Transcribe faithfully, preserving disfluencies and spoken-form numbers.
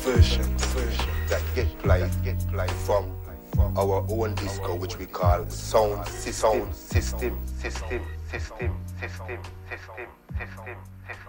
version, version that get played, get played from our own disco, which we call sound system, system, system, system, system, system, system, system.